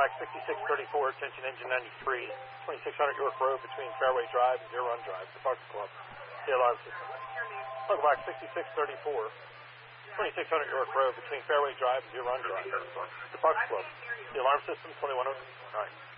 back 6634, attention engine 93, 2600 York Road between Fairway Drive and Deer Run Drive, the Bucks Club, the alarm system. Welcome back 6634, 2600 York Road between Fairway Drive and Deer Run Drive, the Bucks Club, the alarm system 2109.